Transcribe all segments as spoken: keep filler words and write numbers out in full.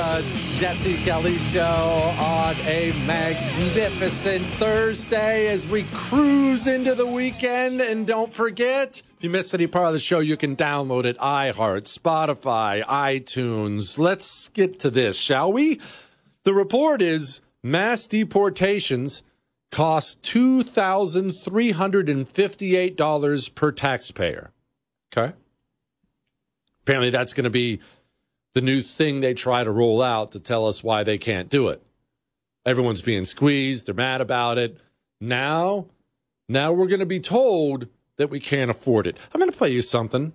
the Jesse Kelly Show on a magnificent Thursday as we cruise into the weekend. And don't forget, if you missed any part of the show, you can download it. iHeart, Spotify, iTunes. Let's get to this, shall we? The report is mass deportations cost two thousand three hundred fifty-eight dollars per taxpayer. Okay. Apparently that's going to be the new thing they try to roll out to tell us why they can't do it. Everyone's being squeezed. They're mad about it. Now, now we're going to be told that we can't afford it. I'm going to play you something.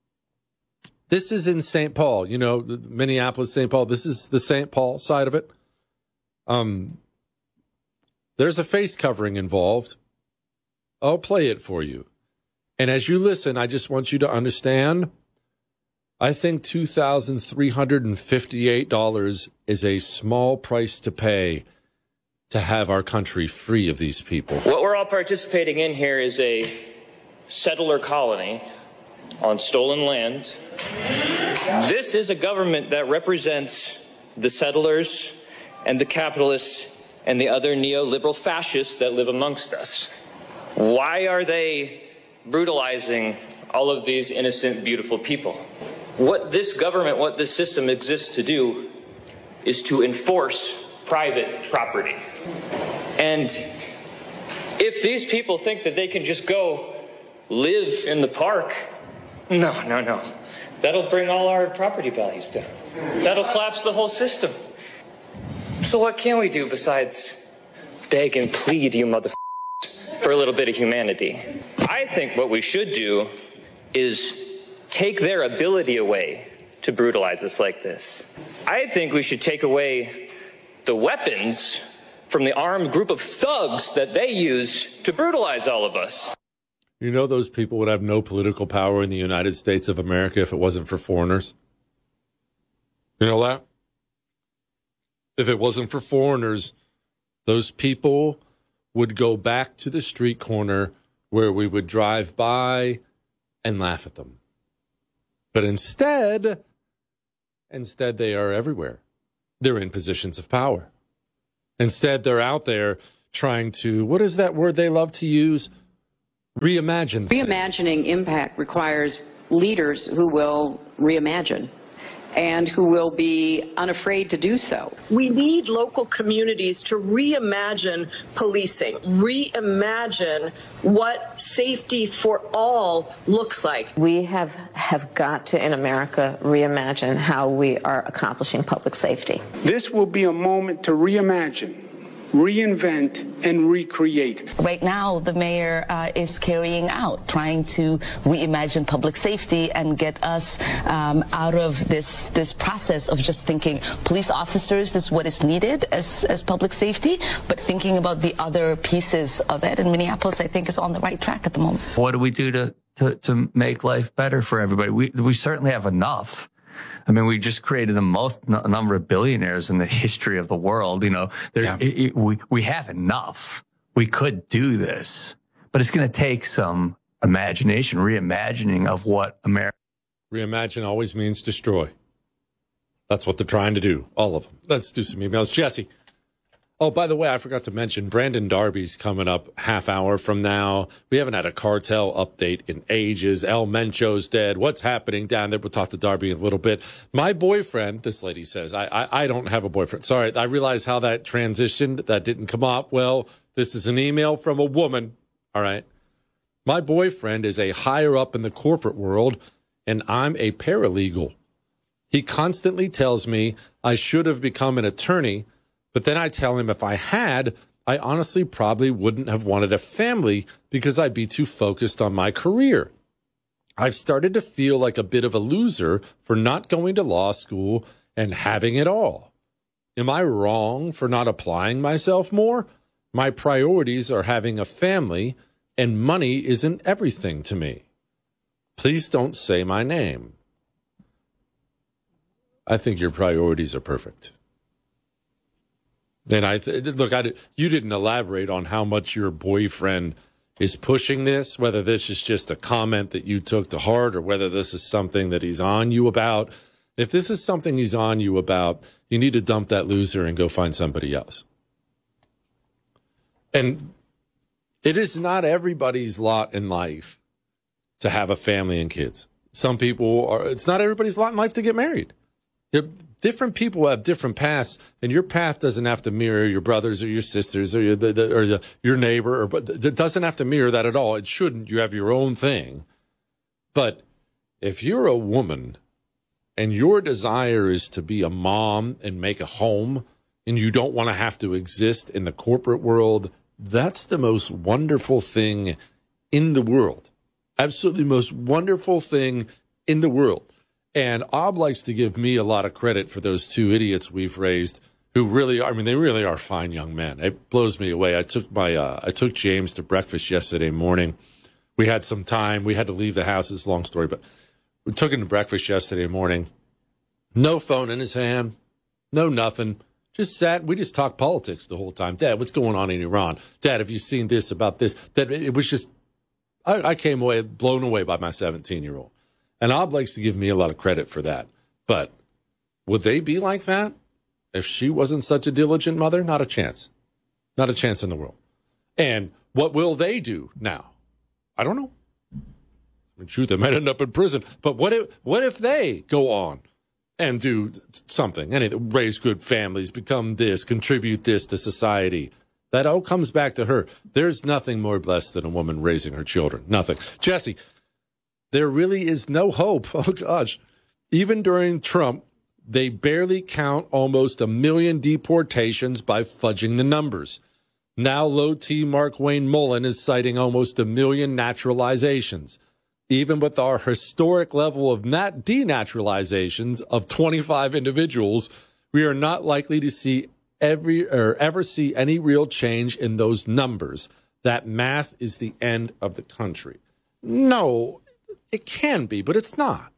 This is in Saint Paul, you know, Minneapolis, Saint Paul. This is the Saint Paul side of it. Um, there's a face covering involved. I'll play it for you. And as you listen, I just want you to understand, I think two thousand three hundred fifty-eight dollars is a small price to pay to have our country free of these people. What we're all participating in here is a settler colony on stolen land. This is a government that represents the settlers and the capitalists and the other neoliberal fascists that live amongst us. Why are they brutalizing all of these innocent, beautiful people? What this government, what this system exists to do is to enforce private property. And if these people think that they can just go live in the park, no, no, no. That'll bring all our property values down. That'll collapse the whole system. So what can we do besides beg and plead, you motherfuckers, for a little bit of humanity? I think what we should do is take their ability away to brutalize us like this. I think we should take away the weapons from the armed group of thugs that they use to brutalize all of us. You know those people would have no political power in the United States of America if it wasn't for foreigners? You know that? If it wasn't for foreigners, those people would go back to the street corner where we would drive by and laugh at them. But instead, instead they are everywhere. They're in positions of power. Instead, they're out there trying to, what is that word they love to use? Reimagine. Reimagining impact requires leaders who will reimagine and who will be unafraid to do so. We need local communities to reimagine policing, reimagine what safety for all looks like. We have, have got to, in America, reimagine how we are accomplishing public safety. This will be a moment to reimagine, reinvent, and recreate. Right now, the mayor uh, is carrying out, trying to reimagine public safety and get us um, out of this this process of just thinking police officers is what is needed as, as public safety, but thinking about the other pieces of it. And Minneapolis, I think, is on the right track at the moment. What do we do to, to, to make life better for everybody? We, we certainly have enough. I mean, we just created the most n- number of billionaires in the history of the world. You know, there, yeah. it, it, we, we have enough. We could do this, but it's going to take some imagination, reimagining of what America. Reimagine always means destroy. That's what they're trying to do. All of them. Let's do some emails. Jesse. Oh, by the way, I forgot to mention, Brandon Darby's coming up half hour from now. We haven't had a cartel update in ages. El Mencho's dead. What's happening down there? We'll talk to Darby in a little bit. My boyfriend, this lady says, I, I, I don't have a boyfriend. Sorry, I realize how that transitioned. That didn't come up. Well, this is an email from a woman. All right. My boyfriend is a higher up in the corporate world, and I'm a paralegal. He constantly tells me I should have become an attorney, but then I tell him if I had, I honestly probably wouldn't have wanted a family because I'd be too focused on my career. I've started to feel like a bit of a loser for not going to law school and having it all. Am I wrong for not applying myself more? My priorities are having a family, and money isn't everything to me. Please don't say my name. I think your priorities are perfect. And I th- look, I, you didn't elaborate on how much your boyfriend is pushing this, whether this is just a comment that you took to heart or whether this is something that he's on you about. If this is something he's on you about, you need to dump that loser and go find somebody else. And it is not everybody's lot in life to have a family and kids. Some people are, it's not everybody's lot in life to get married. Different people have different paths, and your path doesn't have to mirror your brothers or your sisters or your, the, the, or the, your neighbor. Or, but it doesn't have to mirror that at all. It shouldn't. You have your own thing. But if you're a woman and your desire is to be a mom and make a home, and you don't want to have to exist in the corporate world, that's the most wonderful thing in the world. Absolutely most wonderful thing in the world. And Ob likes to give me a lot of credit for those two idiots we've raised who really are, I mean, they really are fine young men. It blows me away. I took my, uh, I took James to breakfast yesterday morning. We had some time. We had to leave the house. It's a long story, but we took him to breakfast yesterday morning. No phone in his hand. No nothing. Just sat. We just talked politics the whole time. Dad, what's going on in Iran? Dad, have you seen this about this? That it was just, I, I came away blown away by my seventeen-year-old. And Ob likes to give me a lot of credit for that. But would they be like that if she wasn't such a diligent mother? Not a chance. Not a chance in the world. And what will they do now? I don't know. In truth, they might end up in prison. But what if what if they go on and do something, anything, raise good families, become this, contribute this to society? That all comes back to her. There's nothing more blessed than a woman raising her children. Nothing. Jesse, there really is no hope. Oh, gosh. Even during Trump, they barely count almost a million deportations by fudging the numbers. Now, low T Mark Wayne Mullen is citing almost a million naturalizations. Even with our historic level of nat- denaturalizations of twenty-five individuals, we are not likely to see every or ever see any real change in those numbers. That math is the end of the country. No, it can be, but it's not.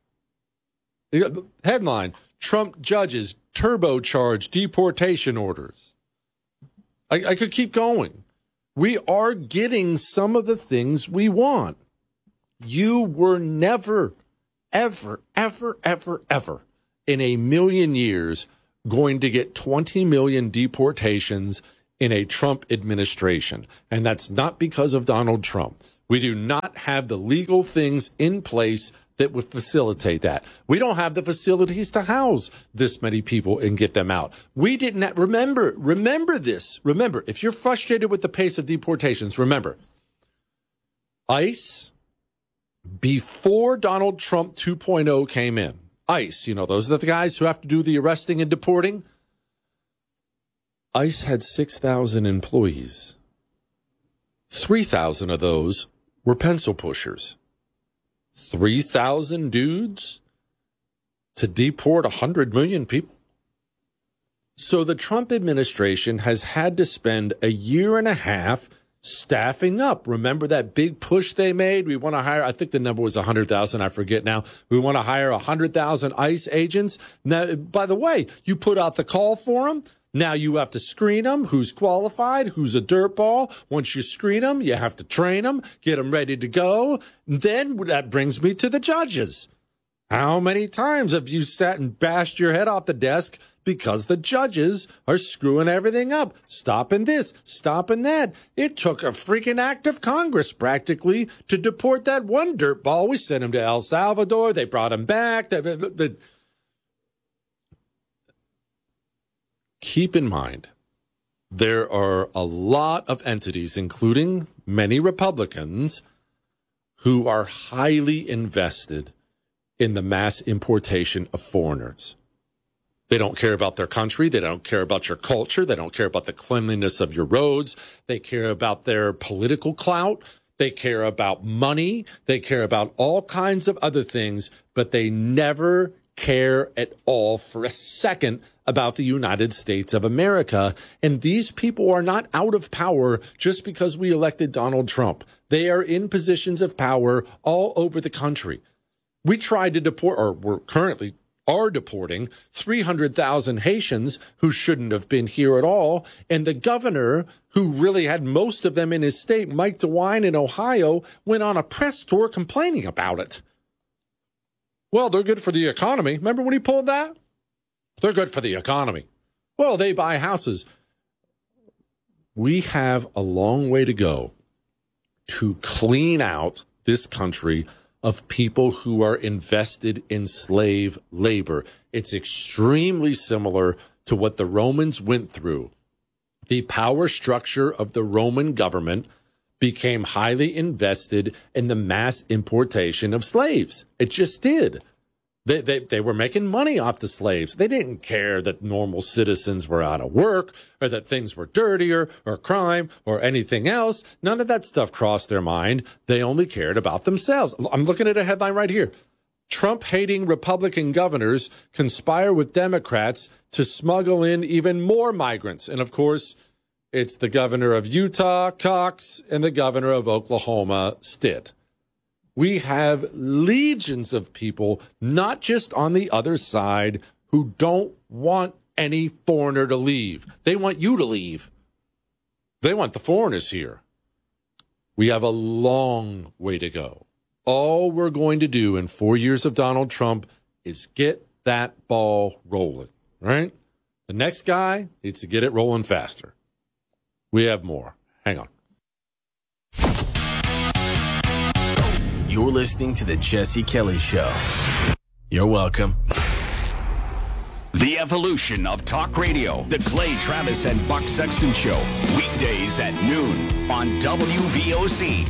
Headline, Trump judges turbocharge deportation orders. I, I could keep going. We are getting some of the things we want. You were never, ever, ever, ever, ever in a million years going to get twenty million deportations in a Trump administration. And that's not because of Donald Trump. We do not have the legal things in place that would facilitate that. We don't have the facilities to house this many people and get them out. We didn't have, remember, remember this. Remember, if you're frustrated with the pace of deportations, remember, ICE, before Donald Trump two point oh came in, ICE, you know, those are the guys who have to do the arresting and deporting. ICE had six thousand employees. three thousand of those were pencil pushers. three thousand dudes to deport one hundred million people. So the Trump administration has had to spend a year and a half staffing up. Remember that big push they made? We want to hire, I think the number was one hundred thousand. I forget now. We want to hire one hundred thousand ICE agents. Now, by the way, you put out the call for them. Now you have to screen them. Who's qualified? Who's a dirtball? Once you screen them, you have to train them, get them ready to go. Then that brings me to the judges. How many times have you sat and bashed your head off the desk because the judges are screwing everything up, stopping this, stopping that? It took a freaking act of Congress practically to deport that one dirtball. We sent him to El Salvador. They brought him back. The, the, the, Keep in mind, there are a lot of entities, including many Republicans, who are highly invested in the mass importation of foreigners. They don't care about their country. They don't care about your culture. They don't care about the cleanliness of your roads. They care about their political clout. They care about money. They care about all kinds of other things, but they never care at all for a second about the United States of America. And these people are not out of power just because we elected Donald Trump. They are in positions of power all over the country. We tried to deport, or we're currently are deporting three hundred thousand Haitians who shouldn't have been here at all. And the governor, who really had most of them in his state, Mike DeWine in Ohio, went on a press tour complaining about it. Well, they're good for the economy. Remember when he pulled that? They're good for the economy. Well, they buy houses. We have a long way to go to clean out this country of people who are invested in slave labor. It's extremely similar to what the Romans went through. The power structure of the Roman government became highly invested in the mass importation of slaves. It just did. They, they, they were making money off the slaves. They didn't care that normal citizens were out of work or that things were dirtier or crime or anything else. None of that stuff crossed their mind. They only cared about themselves. I'm looking at a headline right here. Trump-hating Republican governors conspire with Democrats to smuggle in even more migrants. And, of course, it's the governor of Utah, Cox, and the governor of Oklahoma, Stitt. We have legions of people, not just on the other side, who don't want any foreigner to leave. They want you to leave. They want the foreigners here. We have a long way to go. All we're going to do in four years of Donald Trump is get that ball rolling, right? The next guy needs to get it rolling faster. We have more. Hang on. You're listening to The Jesse Kelly Show. You're welcome. The evolution of talk radio. The Clay Travis and Buck Sexton Show. Weekdays at noon on W V O C.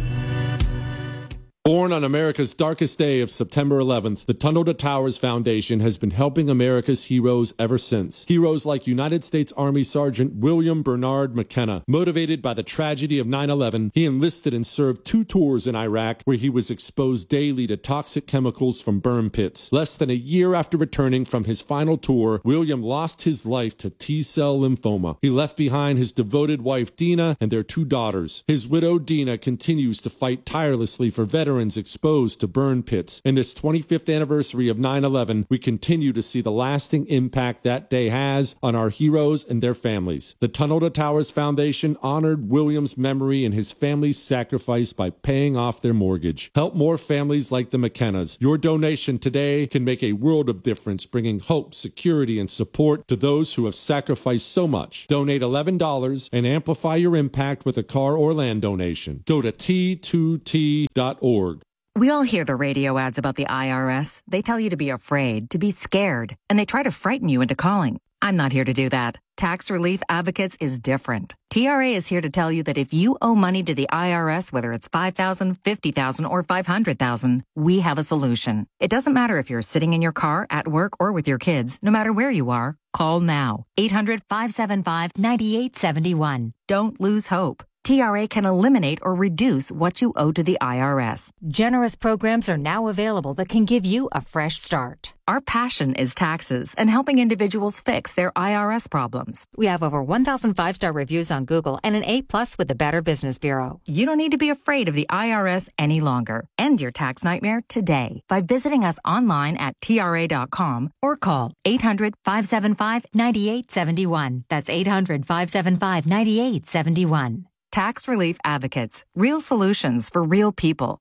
Born on America's darkest day of September eleventh, the Tunnel to Towers Foundation has been helping America's heroes ever since. Heroes like United States Army Sergeant William Bernard McKenna. Motivated by the tragedy of nine eleven, he enlisted and served two tours in Iraq where he was exposed daily to toxic chemicals from burn pits. Less than a year after returning from his final tour, William lost his life to T-cell lymphoma. He left behind his devoted wife Dina and their two daughters. His widow Dina continues to fight tirelessly for veterans exposed to burn pits. In this twenty-fifth anniversary of nine eleven, we continue to see the lasting impact that day has on our heroes and their families. The Tunnel to Towers Foundation honored William's memory and his family's sacrifice by paying off their mortgage. Help more families like the McKennas. Your donation today can make a world of difference, bringing hope, security, and support to those who have sacrificed so much. Donate eleven dollars and amplify your impact with a car or land donation. Go to T two T dot org. We all hear the radio ads about the I R S. They tell you to be afraid, to be scared, and they try to frighten you into calling. I'm not here to do that. Tax Relief Advocates is different. T R A is here to tell you that if you owe money to the I R S, whether it's five thousand dollars, fifty thousand dollars, or five hundred thousand dollars, we have a solution. It doesn't matter if you're sitting in your car, at work, or with your kids. No matter where you are, call now. eight hundred, five seven five, nine eight seven one. Don't lose hope. T R A can eliminate or reduce what you owe to the I R S. Generous programs are now available that can give you a fresh start. Our passion is taxes and helping individuals fix their I R S problems. We have over one thousand five-star reviews on Google and an A plus with the Better Business Bureau. You don't need to be afraid of the I R S any longer. End your tax nightmare today by visiting us online at T R A dot com or call eight hundred, five seven five, nine eight seven one. That's eight hundred, five seven five, nine eight seven one. Tax Relief Advocates. Real solutions for real people.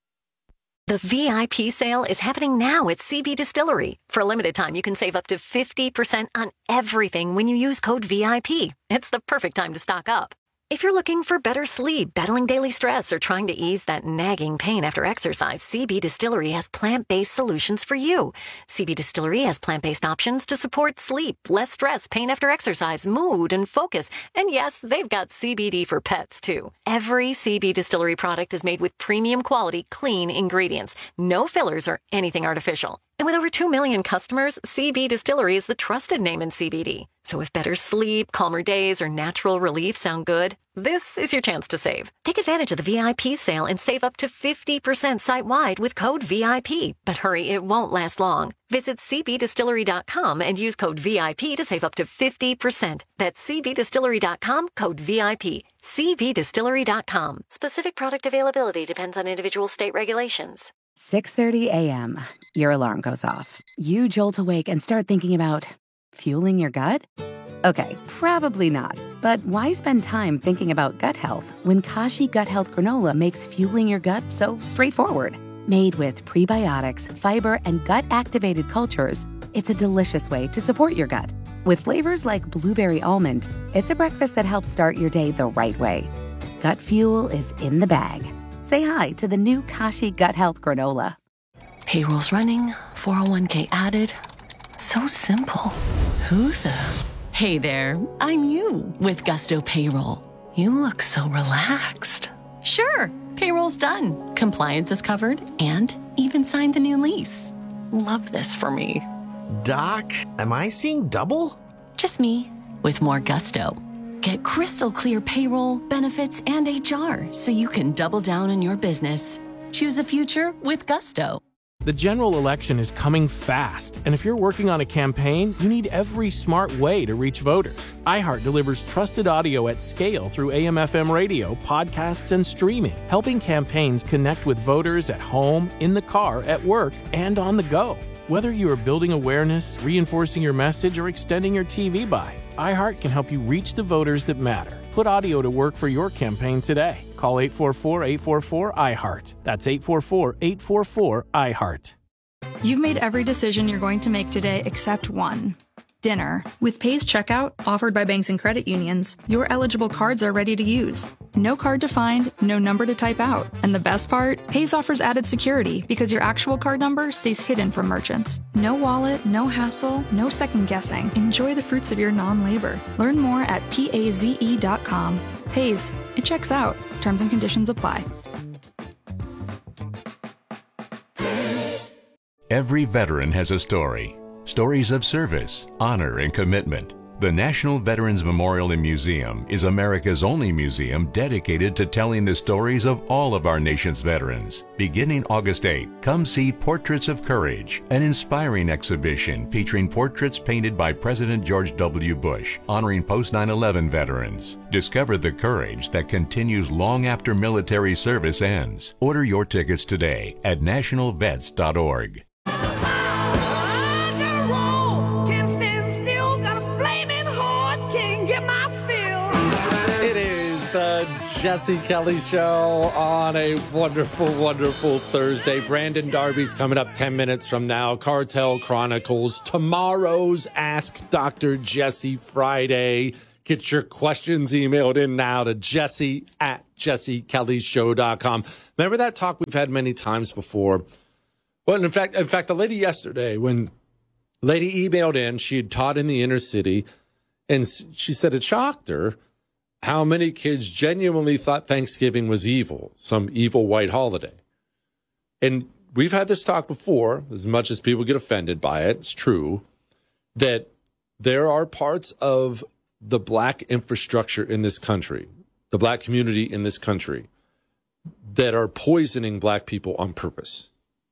The V I P sale is happening now at C B Distillery. For a limited time, you can save up to fifty percent on everything when you use code V I P. It's the perfect time to stock up. If you're looking for better sleep, battling daily stress, or trying to ease that nagging pain after exercise, C B Distillery has plant-based solutions for you. C B Distillery has plant-based options to support sleep, less stress, pain after exercise, mood, and focus. And yes, they've got C B D for pets, too. Every C B Distillery product is made with premium quality, clean ingredients. No fillers or anything artificial. And with over two million customers, C B Distillery is the trusted name in C B D. So if better sleep, calmer days, or natural relief sound good, this is your chance to save. Take advantage of the V I P sale and save up to fifty percent site-wide with code V I P. But hurry, it won't last long. Visit C B distillery dot com and use code V I P to save up to fifty percent. That's C B distillery dot com, code V I P. C B distillery dot com. Specific product availability depends on individual state regulations. six thirty a.m. Your alarm goes off. You jolt awake and start thinking about fueling your gut? Okay, probably not. But why spend time thinking about gut health when Kashi Gut Health Granola makes fueling your gut so straightforward? Made with prebiotics, fiber, and gut-activated cultures, it's a delicious way to support your gut. With flavors like blueberry almond, it's a breakfast that helps start your day the right way. Gut Fuel is in the bag. Say hi to the new Kashi Gut Health Granola. Payroll's running, four oh one k added. So simple. Who the? Hey there, I'm you with Gusto Payroll. You look so relaxed. Sure, payroll's done. Compliance is covered and even signed the new lease. Love this for me. Doc, am I seeing double? Just me with more gusto. Get crystal clear payroll, benefits, and H R so you can double down on your business. Choose a future with Gusto. The general election is coming fast, and if you're working on a campaign, you need every smart way to reach voters. iHeart delivers trusted audio at scale through A M F M radio, podcasts, and streaming, helping campaigns connect with voters at home, in the car, at work, and on the go. Whether you are building awareness, reinforcing your message, or extending your T V buy, iHeart can help you reach the voters that matter. Put audio to work for your campaign today. Call eight four four, eight four four, iHeart. That's eight four four, eight four four, iHeart. You've made every decision you're going to make today except one. Dinner. With Pays Checkout, offered by banks and credit unions, your eligible cards are ready to use. No card to find, no number to type out. And the best part? Pays offers added security because your actual card number stays hidden from merchants. No wallet, no hassle, no second guessing. Enjoy the fruits of your non-labor. Learn more at paze dot com. Pays. It checks out. Terms and conditions apply. Every veteran has a story. Stories of service, honor, and commitment. The National Veterans Memorial and Museum is America's only museum dedicated to telling the stories of all of our nation's veterans. Beginning August eighth, come see Portraits of Courage, an inspiring exhibition featuring portraits painted by President George W. Bush, honoring post nine eleven veterans. Discover the courage that continues long after military service ends. Order your tickets today at national vets dot org. Jesse Kelly Show on a wonderful, wonderful Thursday. Brandon Darby's coming up ten minutes from now. Cartel Chronicles. Tomorrow's Ask Doctor Jesse Friday. Get your questions emailed in now to Jesse at jesse kelly show dot com. Remember that talk we've had many times before? Well, in fact, in fact, the lady yesterday, when lady emailed in, she had taught in the inner city, and she said it shocked her how many kids genuinely thought Thanksgiving was evil, some evil white holiday. And we've had this talk before, as much as people get offended by it, it's true, that there are parts of the black infrastructure in this country, the black community in this country, that are poisoning black people on purpose.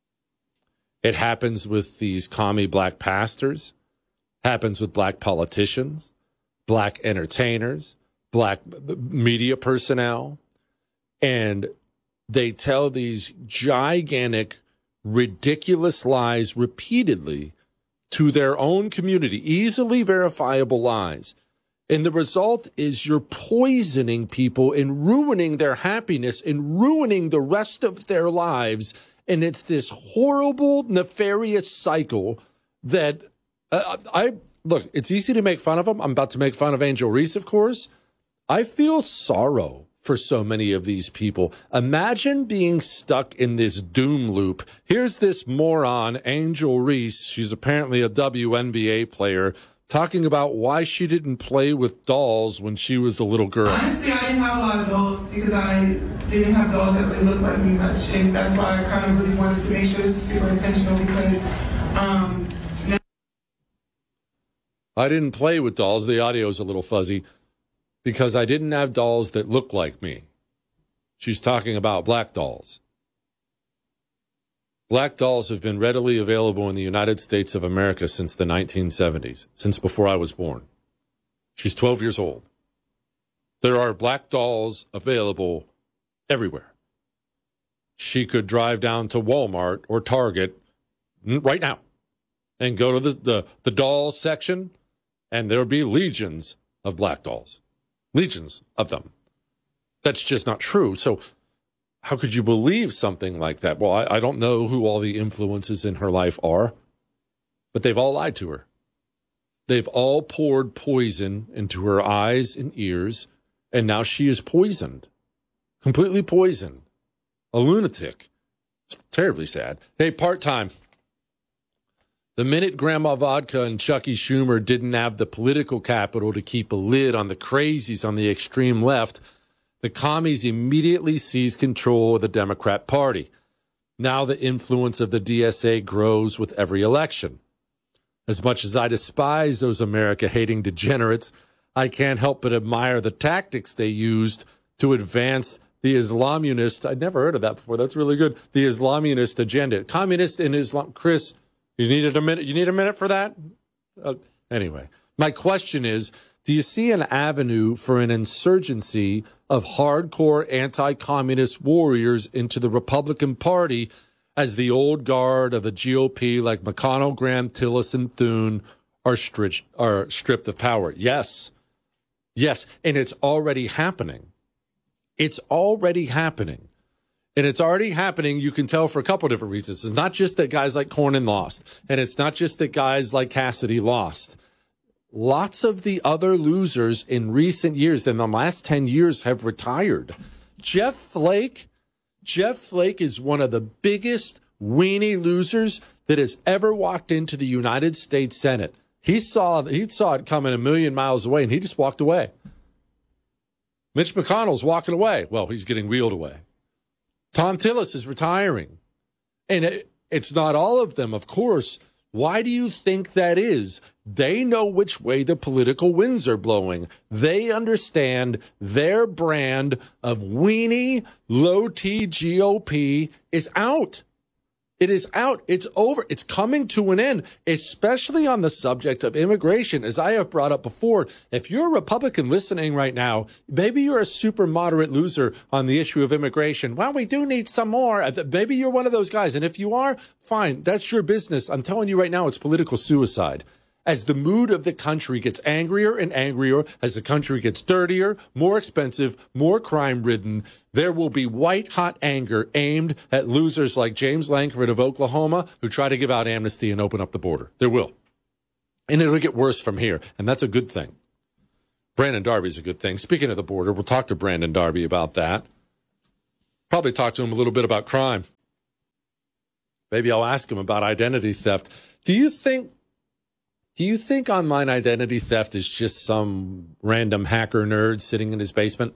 It happens with these commie black pastors, happens with black politicians, black entertainers, black media personnel, and they tell these gigantic, ridiculous lies repeatedly to their own community, easily verifiable lies. And the result is you're poisoning people and ruining their happiness and ruining the rest of their lives. And it's this horrible, nefarious cycle that uh, I look, it's easy to make fun of them. I'm about to make fun of Angel Reese, of course. I feel sorrow for so many of these people. Imagine being stuck in this doom loop. Here's this moron, Angel Reese. She's apparently a W N B A player, talking about why she didn't play with dolls when she was a little girl. Honestly, I didn't have a lot of dolls because I didn't have dolls that really looked like me much. And that's why I kind of really wanted to make sure this was super intentional because um, I didn't play with dolls. The audio is a little fuzzy. Because I didn't have dolls that looked like me. She's talking about black dolls. Black dolls have been readily available in the United States of America since the nineteen seventies, since before I was born. She's twelve years old. There are black dolls available everywhere. She could drive down to Walmart or Target right now and go to the, the, the doll section, and there would be legions of black dolls. Legions of them. That's just not true. So how could you believe something like that? Well, I, I don't know who all the influences in her life are, but they've all lied to her. They've all poured poison into her eyes and ears, and now she is poisoned, completely poisoned, a lunatic. It's terribly sad. Hey, part-time. The minute Grandma Vodka and Chucky Schumer didn't have the political capital to keep a lid on the crazies on the extreme left, the commies immediately seized control of the Democrat Party. Now the influence of the D S A grows with every election. As much as I despise those America-hating degenerates, I can't help but admire the tactics they used to advance the Islamunist. I'd never heard of that before. That's really good. The Islamunist agenda. Communist and Islam. Chris, you needed a minute. You need a minute for that? Uh, anyway, my question is, do you see an avenue for an insurgency of hardcore anti-communist warriors into the Republican Party as the old guard of the G O P like McConnell, Graham, Tillis, and Thune are, stri- are stripped of power? Yes. Yes, and it's already happening. It's already happening. And it's already happening, you can tell, for a couple of different reasons. It's not just that guys like Cornyn lost, and it's not just that guys like Cassidy lost. Lots of the other losers in recent years, in the last ten years, have retired. Jeff Flake, Jeff Flake is one of the biggest weenie losers that has ever walked into the United States Senate. He saw, he saw it coming a million miles away, and he just walked away. Mitch McConnell's walking away. Well, he's getting wheeled away. Tom Tillis is retiring. And it, it's not all of them, of course. Why do you think that is? They know which way the political winds are blowing. They understand their brand of weenie, low-T G O P is out. It is out. It's over. It's coming to an end, especially on the subject of immigration. As I have brought up before, if you're a Republican listening right now, maybe you're a super moderate loser on the issue of immigration. Well, we do need some more. Maybe you're one of those guys. And if you are, fine. That's your business. I'm telling you right now, it's political suicide. As the mood of the country gets angrier and angrier, as the country gets dirtier, more expensive, more crime-ridden, there will be white-hot anger aimed at losers like James Lankford of Oklahoma who try to give out amnesty and open up the border. There will. And it'll get worse from here, and that's a good thing. Brandon Darby's a good thing. Speaking of the border, we'll talk to Brandon Darby about that. Probably talk to him a little bit about crime. Maybe I'll ask him about identity theft. Do you think Do you think online identity theft is just some random hacker nerd sitting in his basement?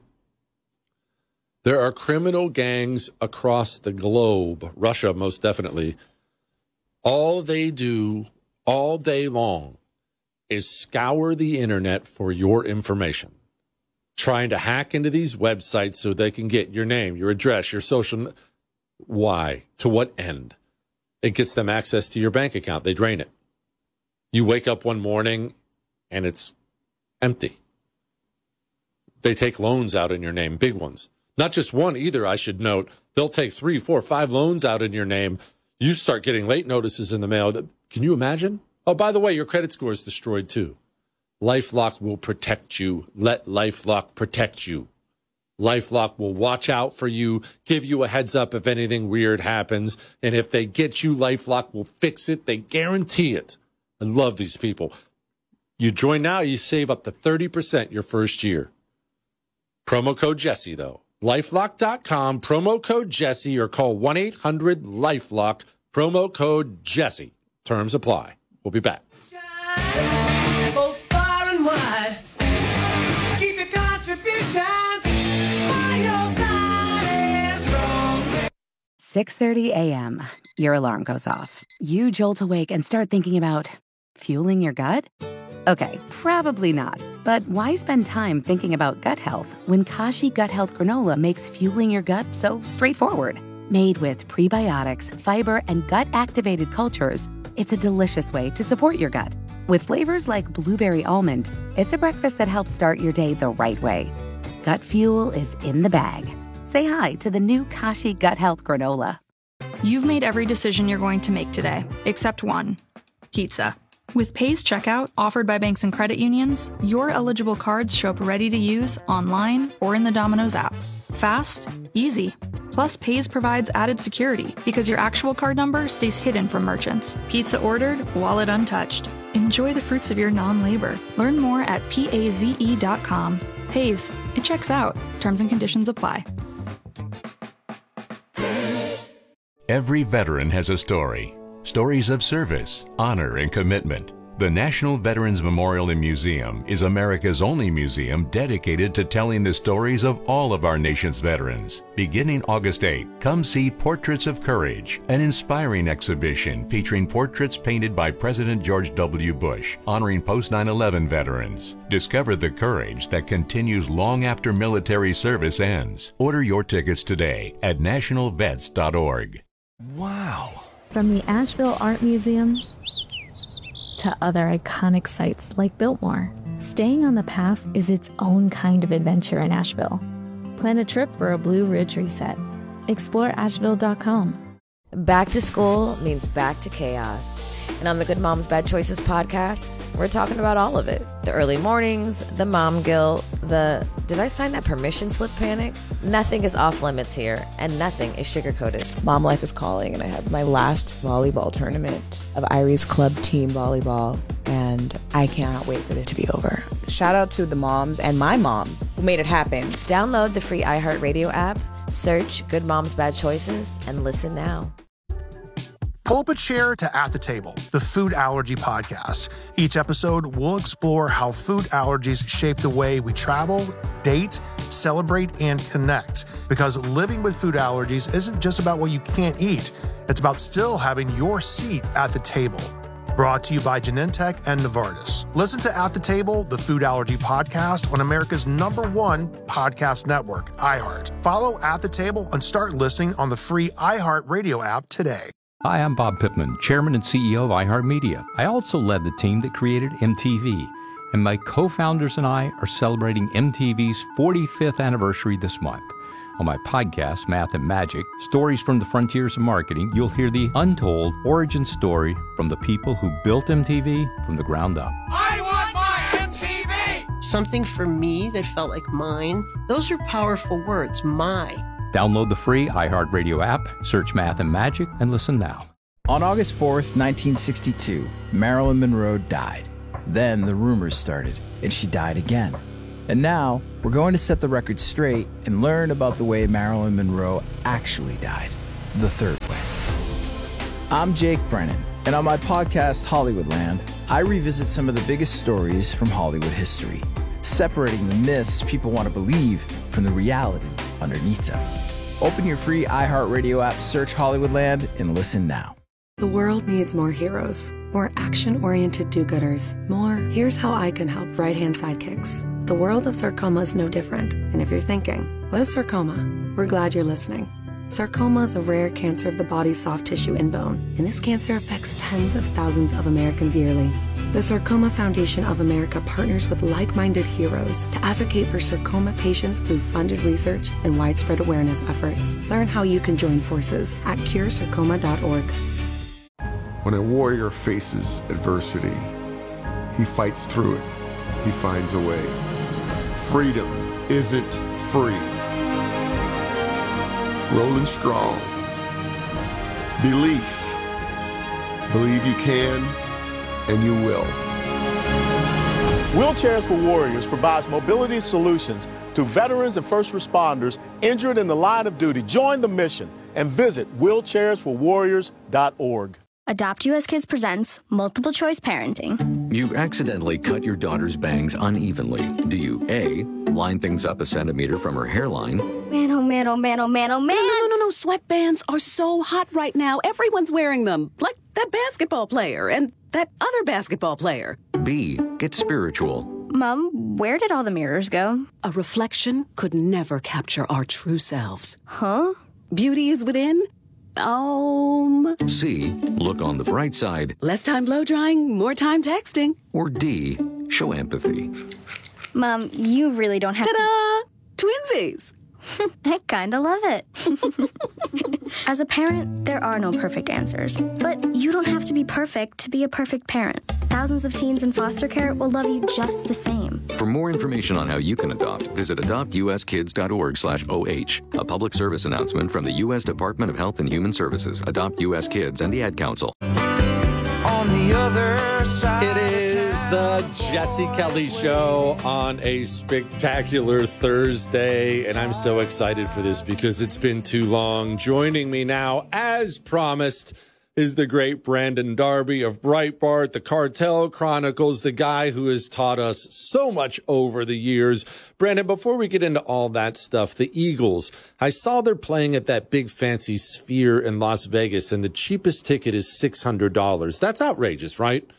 There are criminal gangs across the globe, Russia most definitely. All they do all day long is scour the internet for your information, trying to hack into these websites so they can get your name, your address, your social. Why? To what end? It gets them access to your bank account. They drain it. You wake up one morning and it's empty. They take loans out in your name, big ones. Not just one either, I should note. They'll take three, four, five loans out in your name. You start getting late notices in the mail. Can you imagine? Oh, by the way, your credit score is destroyed too. LifeLock will protect you. Let LifeLock protect you. LifeLock will watch out for you, give you a heads up if anything weird happens. And if they get you, LifeLock will fix it. They guarantee it. I love these people. You join now, you save up to thirty percent your first year. Promo code Jesse, though. LifeLock dot com, promo code Jesse, or call one eight hundred LifeLock, promo code Jesse. Terms apply. We'll be back. Both far and wide. Keep your contributions by your side is strong. six thirty a.m. Your alarm goes off. You jolt awake and start thinking about fueling your gut? Okay, probably not. But why spend time thinking about gut health when Kashi Gut Health Granola makes fueling your gut so straightforward? Made with prebiotics, fiber, and gut-activated cultures, it's a delicious way to support your gut. With flavors like blueberry almond, it's a breakfast that helps start your day the right way. Gut fuel is in the bag. Say hi to the new Kashi Gut Health Granola. You've made every decision you're going to make today, except one: pizza. With Paze Checkout, offered by banks and credit unions, your eligible cards show up ready to use online or in the Domino's app. Fast, easy, Plus, Paze provides added security because your actual card number stays hidden from merchants. Pizza ordered, wallet untouched. Enjoy the fruits of your non-labor. Learn more at paze dot com. Paze, it checks out. Terms and conditions apply. Every veteran has a story. Stories of service, honor, and commitment. The National Veterans Memorial and Museum is America's only museum dedicated to telling the stories of all of our nation's veterans. Beginning August eighth, come see Portraits of Courage, an inspiring exhibition featuring portraits painted by President George W. Bush, honoring post nine eleven veterans. Discover the courage that continues long after military service ends. Order your tickets today at national vets dot org. Wow. From the Asheville Art Museum to other iconic sites like Biltmore, staying on the path is its own kind of adventure in Asheville. Plan a trip for a Blue Ridge reset. explore asheville dot com. Back to school means back to chaos. And on the Good Moms Bad Choices podcast, we're talking about all of it. The early mornings, the mom guilt, the did I sign that permission slip panic? Nothing is off limits here, and nothing is sugar-coated. Mom life is calling, and I have my last volleyball tournament of Irie's club team volleyball, and I cannot wait for it to be over. Shout out to the moms and my mom who made it happen. Download the free iHeartRadio app, search Good Moms Bad Choices, and listen now. Pull up a chair to At the Table, the food allergy podcast. Each episode, we'll explore how food allergies shape the way we travel, date, celebrate, and connect. Because living with food allergies isn't just about what you can't eat. It's about still having your seat at the table. Brought to you by Genentech and Novartis. Listen to At the Table, the food allergy podcast on America's number one podcast network, iHeart. Follow At the Table and start listening on the free iHeartRadio app today. Hi, I'm Bob Pittman, Chairman and C E O of iHeartMedia. I also led the team that created M T V, and my co-founders and I are celebrating M T V's forty-fifth anniversary this month. On my podcast, Math and Magic, Stories from the Frontiers of Marketing, you'll hear the untold origin story from the people who built M T V from the ground up. I want my M T V! Something for me that felt like mine. Those are powerful words, my. Download the free iHeartRadio app, search Math and Magic, and listen now. On August fourth, nineteen sixty-two, Marilyn Monroe died. Then the rumors started, and she died again. And now, we're going to set the record straight and learn about the way Marilyn Monroe actually died, the third way. I'm Jake Brennan, and on my podcast, Hollywoodland, I revisit some of the biggest stories from Hollywood history, separating the myths people want to believe from the reality underneath them. Open your free iHeartRadio app, search Hollywoodland, and listen now. The world needs more heroes, more action-oriented do-gooders, more here's how I can help right-hand sidekicks. The world of sarcoma is no different, and if you're thinking, what is sarcoma? We're glad you're listening. Sarcoma is a rare cancer of the body's soft tissue and bone, and this cancer affects tens of thousands of Americans yearly. The Sarcoma Foundation of America partners with like-minded heroes to advocate for sarcoma patients through funded research and widespread awareness efforts. Learn how you can join forces at cure sarcoma dot org. When a warrior faces adversity, he fights through it. He finds a way. Freedom isn't free. Rolling strong. Belief. Believe you can, and you will. Wheelchairs for Warriors provides mobility solutions to veterans and first responders injured in the line of duty. Join the mission and visit wheelchairs for warriors dot org. Adopt U S Kids presents Multiple Choice Parenting. You accidentally cut your daughter's bangs unevenly. Do you A, line things up a centimeter from her hairline? Man, oh man, oh man, oh man, oh man. No, no, no, no, sweatbands are so hot right now. Everyone's wearing them. Like that basketball player and that other basketball player. B, get spiritual. Mom, where did all the mirrors go? A reflection could never capture our true selves. Huh? Beauty is within. Um. C, look on the bright side. Less time blow drying, more time texting. Or D, show empathy. Mom, you really don't have Ta-da! to... Twinsies! I kinda love it. As a parent, there are no perfect answers. But you don't have to be perfect to be a perfect parent. Thousands of teens in foster care will love you just the same. For more information on how you can adopt, visit adopt u s kids dot org slash O H. A public service announcement from the U S Department of Health and Human Services, Adopt U S Kids, and the Ad Council. On the other side, it is the Jesse Kelly Show on a spectacular Thursday, and I'm so excited for this because it's been too long. Joining me now, as promised, is the great Brandon Darby of Breitbart, the Cartel Chronicles, the guy who has taught us so much over the years. Brandon, before we get into all that stuff, the Eagles, I saw they're playing at that big fancy Sphere in Las Vegas, and the cheapest ticket is six hundred dollars. That's outrageous, right?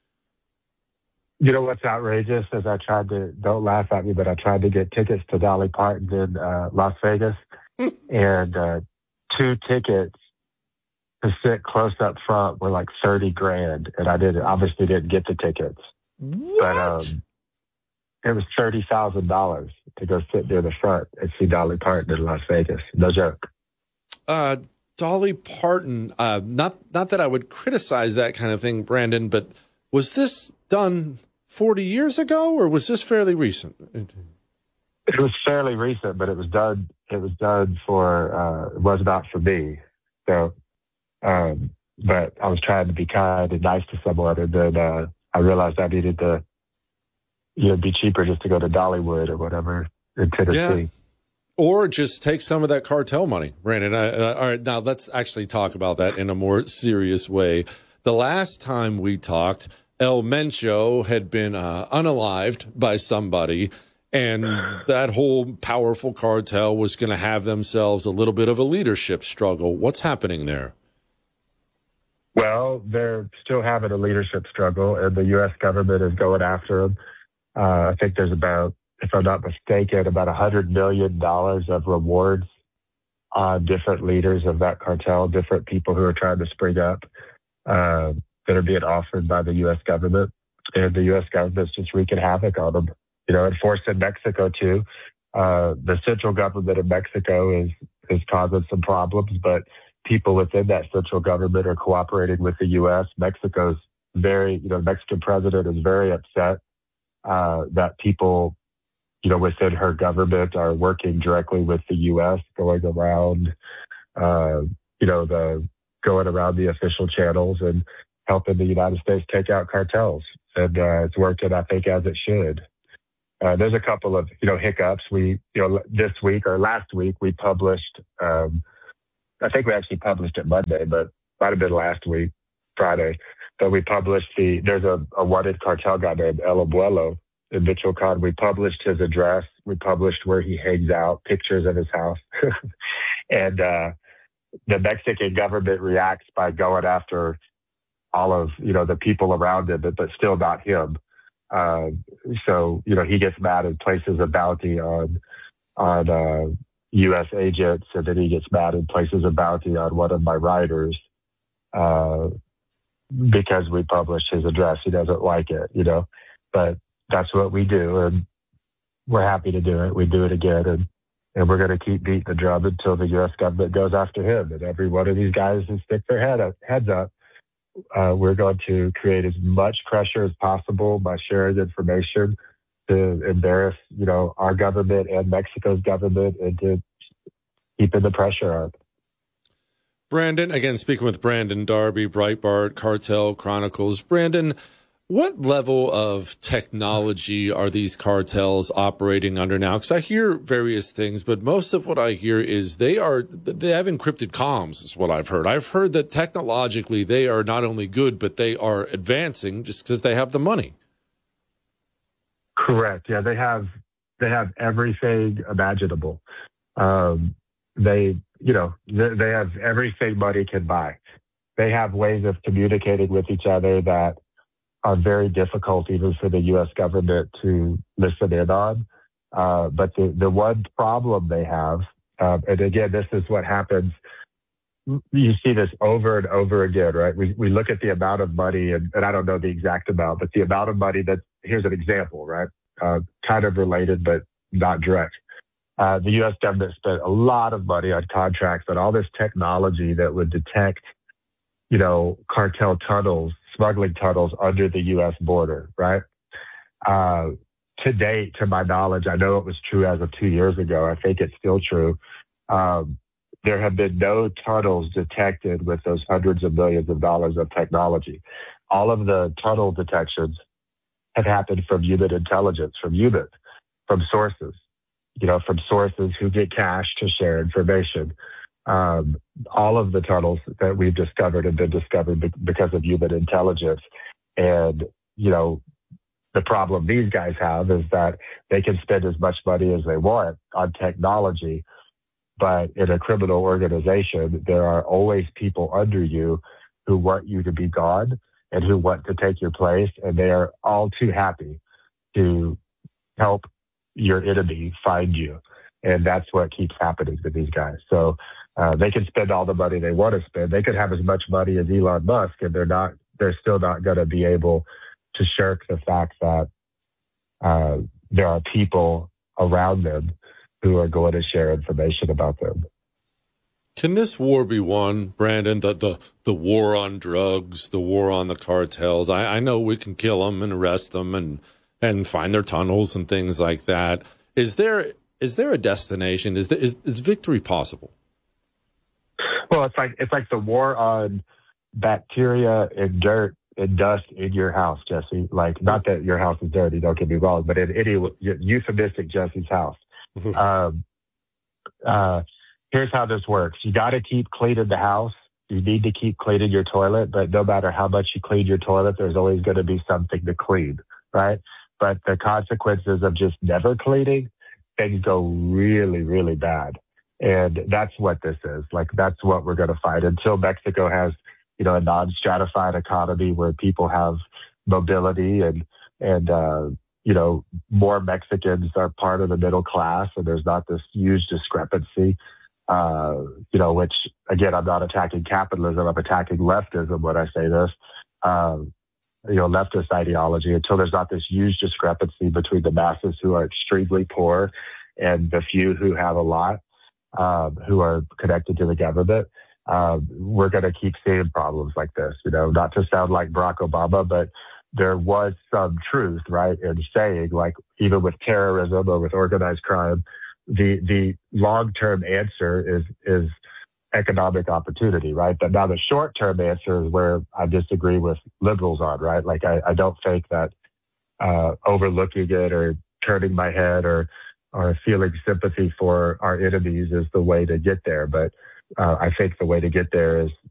You know what's outrageous is I tried to, don't laugh at me, but I tried to get tickets to Dolly Parton in uh, Las Vegas, and uh, two tickets to sit close up front were like thirty grand, and I didn't obviously didn't get the tickets. What? But um, it was thirty thousand dollars to go sit near the front and see Dolly Parton in Las Vegas. No joke. Uh, Dolly Parton. Uh, not not that I would criticize that kind of thing, Brandon, but was this done forty years ago, or was this fairly recent? It was fairly recent, but it was done. It was done for. Uh, it was not for me. So. Um, but I was trying to be kind and nice to someone, and then uh, I realized I needed to, you know, be cheaper just to go to Dollywood or whatever in Tennessee. Yeah. Or just take some of that cartel money, Brandon. I, uh, all right, now let's actually talk about that in a more serious way. The last time we talked, El Mencho had been uh, unalived by somebody, and that whole powerful cartel was going to have themselves a little bit of a leadership struggle. What's happening there? Well, they're still having a leadership struggle, and the U S government is going after them. Uh, I think there's about, if I'm not mistaken, about one hundred million dollars of rewards on different leaders of that cartel, different people who are trying to spring up, uh, that are being offered by the U S government. And the U S government's just wreaking havoc on them. You know, enforced in Mexico, too. Uh, the central government of Mexico is, is causing some problems, but people within that central government are cooperating with the U S. Mexico's very, you know, the Mexican president is very upset uh, that people, you know, within her government are working directly with the U S, going around, uh, you know, the going around the official channels and helping the United States take out cartels. And uh, it's working, I think, as it should. Uh, there's a couple of, you know, hiccups. We, you know, this week or last week, we published, um, I think we actually published it Monday, but might have been last week, Friday. But we published the, there's a, a wanted cartel guy named El Abuelo in Michoacan. We published his address. We published where he hangs out, pictures of his house. and uh, the Mexican government reacts by going after all of, you know, the people around him, but, but still not him. Uh, so, you know, he gets mad and places a bounty on, on, uh, U S agents, and then he gets mad and places a bounty on one of my writers uh, because we published his address. He doesn't like it, you know, but that's what we do, and we're happy to do it. We do it again, and, and we're going to keep beating the drum until the U S government goes after him. And every one of these guys who stick their head up, heads up, uh, we're going to create as much pressure as possible by sharing information to embarrass, you know, our government and Mexico's government, and to keeping the pressure on. Brandon, again, speaking with Brandon Darby, Breitbart, Cartel Chronicles. Brandon, what level of technology are these cartels operating under now? Because I hear various things, but most of what I hear is they are they have encrypted comms, is what I've heard. I've heard that technologically they are not only good, but they are advancing just because they have the money. Correct. Yeah, they have they have everything imaginable. Um, they, you know, they, they have everything money can buy. They have ways of communicating with each other that are very difficult even for the U S government to listen in on. Uh, but the, the one problem they have, um, and again, this is what happens. You see this over and over again, right? We we look at the amount of money, and, and I don't know the exact amount, but the amount of money that, here's an example, right? Uh, kind of related, but not direct. Uh, the U S government spent a lot of money on contracts on all this technology that would detect, you know, cartel tunnels, smuggling tunnels under the U S border, right? Uh, to date, to my knowledge, I know it was true as of two years ago. I think it's still true. Um, there have been no tunnels detected with those hundreds of millions of dollars of technology. All of the tunnel detections have happened from human intelligence, from humans, from sources, you know, from sources who get cash to share information. Um, all of the tunnels that we've discovered have been discovered be- because of human intelligence. And, you know, the problem these guys have is that they can spend as much money as they want on technology, but in a criminal organization, there are always people under you who want you to be gone and who want to take your place, and they are all too happy to help your enemy find you. And that's what keeps happening to these guys. So uh, they can spend all the money they want to spend. They could have as much money as Elon Musk, and they're not. They're still not going to be able to shirk the fact that uh, there are people around them who are going to share information about them. Can this war be won, Brandon? The the the war on drugs, the war on the cartels. I, I know we can kill them and arrest them and and find their tunnels and things like that. Is there is there a destination? Is there, is is victory possible? Well, it's like it's like the war on bacteria and dirt and dust in your house, Jesse. Like, not that your house is dirty, don't get me wrong, but in any euphemistic Jesse's house. um, uh, here's how this works. You got to keep cleaning the house. You need to keep cleaning your toilet, but no matter how much you clean your toilet, there's always going to be something to clean, right? But the consequences of just never cleaning, things go really, really bad. And that's what this is. Like, that's what we're going to fight until Mexico has, you know, a non-stratified economy where people have mobility and, and, uh, you know, more Mexicans are part of the middle class, and there's not this huge discrepancy, uh, you know, which, again, I'm not attacking capitalism, I'm attacking leftism when I say this, um, you know, leftist ideology, until there's not this huge discrepancy between the masses who are extremely poor and the few who have a lot, um, who are connected to the government. Um, we're going to keep seeing problems like this, you know, not to sound like Barack Obama, but there was some truth, right, in saying, like, even with terrorism or with organized crime, the the long-term answer is is economic opportunity, right? But now the short-term answer is where I disagree with liberals on, right? Like, I, I don't think that uh, overlooking it or turning my head or or feeling sympathy for our enemies is the way to get there. But uh, I think the way to get there is